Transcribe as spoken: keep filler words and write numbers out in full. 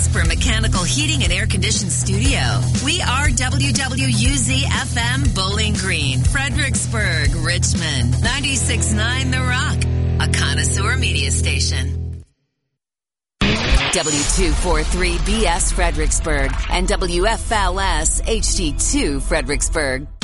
Casper Mechanical Heating and Air Conditioned Studio. We are W W U Z F M Bowling Green, Fredericksburg, Richmond, ninety-six point nine The Rock, a connoisseur media station. W two forty-three B S Fredericksburg and W F L S H D two Fredericksburg.